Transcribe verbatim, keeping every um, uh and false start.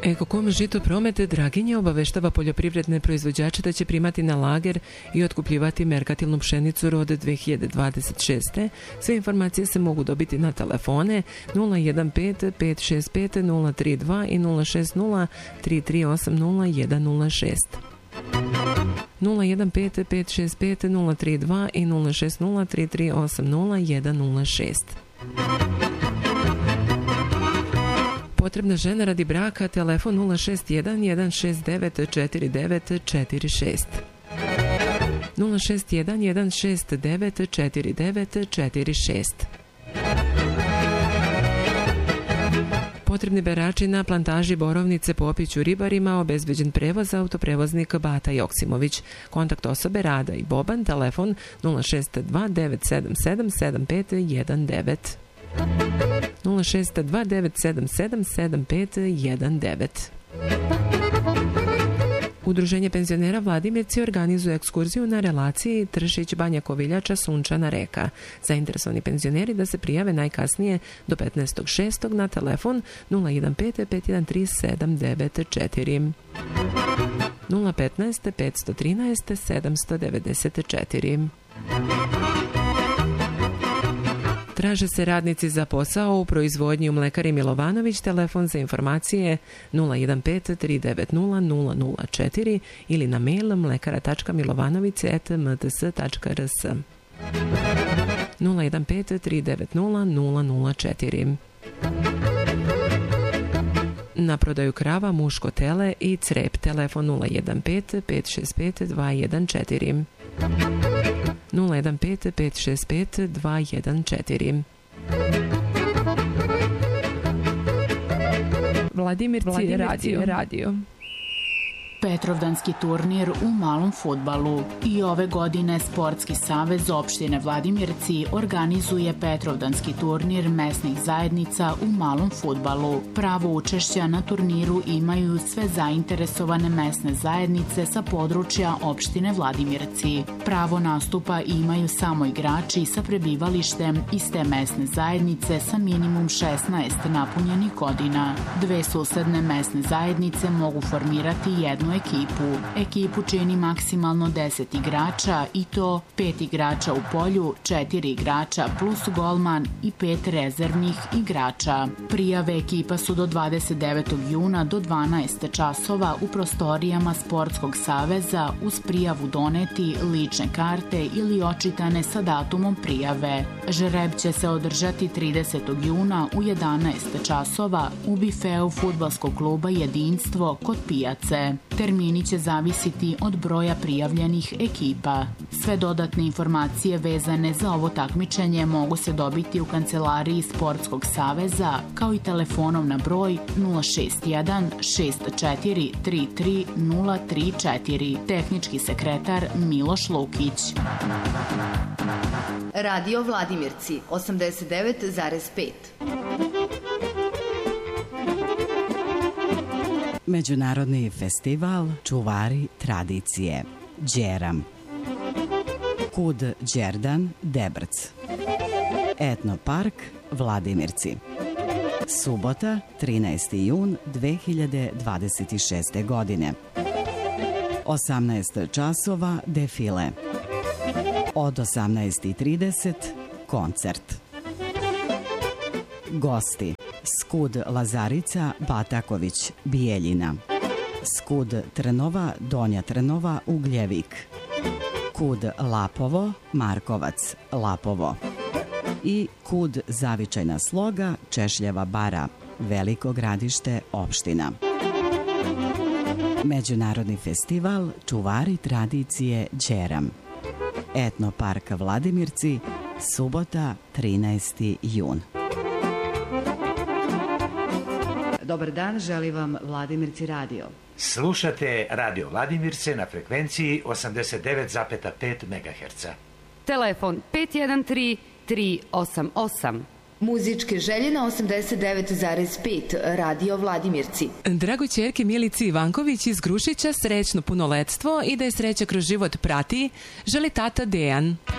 Ekokom žito promete Draginje obaveštava poljoprivredne proizvođače da će primati na lager i otkupljivati merkatilnu pšenicu rode dve hiljade dvadeset šeste. Sve informacije se mogu dobiti na telefone nula jedan pet pet šest pet nula tri dva i nula šest nula tri tri osam nula jedan nula šest. nula jedan pet pet šest pet nula tri dva i nula šest nula tri tri osam nula jedan nula šest. Potrebna žena radi braka, telefon nula šest jedan jedan šest devet četiri devet četiri šest. nula šest jedan jedan šest devet četiri devet četiri šest. Potrebni berači na plantaži Borovnice po Opiću Ribarima, obezbeđen prevoz, autoprevoznik Bata Joksimović. Kontakt osobe Rada i Boban, telefon nula šest dva devet sedam sedam sedam pet jedan devet. nula šest dva devet sedam sedam sedam pet jedan devet. Udruženje penzionera Vladimirci organizuje ekskurziju na relaciji Tršić Banja Koviljača Sunčana reka. Zainteresovani penzioneri da se prijave najkasnije do petnaestog šestog na telefon nula jedan pet pet jedan tri sedam devet četiri. nula petnaest pet trinaest sedam devedeset četiri. Traže se radnici za posao u proizvodnji u Mlekari Milovanović, telefon za informacije nula jedan pet tri devet nula nula nula četiri ili na mail mlekara tačka milovanović at m t s tačka r s. nula jedan pet tri devet nula nula nula četiri. Na prodaju krava, muško tele i crep, telefon nula jedan pet pet šest pet dva jedan četiri. nula jedan pet pet šest pet dva jedan četiri. Vladimirci, Vladimirci radio. radio. Petrovdanski turnir u malom fudbalu. I ove godine Sportski savez opštine Vladimirci organizuje Petrovdanski turnir mesnih zajednica u malom fudbalu. Pravo učešća na turniru imaju sve zainteresovane mesne zajednice sa područja opštine Vladimirci. Pravo nastupa imaju samo igrači sa prebivalištem iz te mesne zajednice sa minimum šesnaest napunjenih godina. Dve susedne mesne zajednice mogu formirati jednu ekipu. Ekipu čini maksimalno deset igrača i to pet igrača u polju, četiri igrača plus golman i pet rezervnih igrača. Prijave ekipa su do dvadeset devetog juna do dvanaest časova u prostorijama Sportskog saveza uz prijavu doneti lične karte ili očitane sa datumom prijave. Žreb će se održati tridesetog juna u jedanaest časova u bifeu fudbalskog kluba Jedinstvo kod pijace. Termini će zavisiti od broja prijavljenih ekipa. Sve dodatne informacije vezane za ovo takmičenje mogu se dobiti u kancelariji Sportskog saveza kao i telefonom na broj nula šest jedan šest četiri tri tri nula tri četiri. Tehnički sekretar Miloš Lukić. Radio Vladimirci osamdeset devet zarez pet. Međunarodni festival Čuvari tradicije. Đeram. Kud Đerdan, Debrc. Etnopark Vladimirci. Subota, trinaesti jun dve hiljade dvadeset šeste. godine. osamnaest časova defile. Od osamnaest i trideset koncert. Gosti: Skud Lazarica Bataković, Bijeljina. Skud Trnova, Donja Trnova, Ugljevik. Kud Lapovo, Markovac, Lapovo. I Kud Zavičajna sloga, Češljeva bara, Veliko Gradište, opština. Međunarodni festival Čuvari tradicije Đeram. Etnopark Vladimirci, subota, trinaesti jun. Dobar dan, želi vam Vladimirci radio. Slušate Radio Vladimirce na frekvenciji osamdeset devet zarez pet megaherca. Telefon pet jedan tri tri osam osam. Muzičke želje na osamdeset devet zarez pet. Radio Vladimirci. Drago ćerke Milici Ivanković iz Grušića srećno punoletstvo i da je sreća kroz život prati, želi tata Dejan.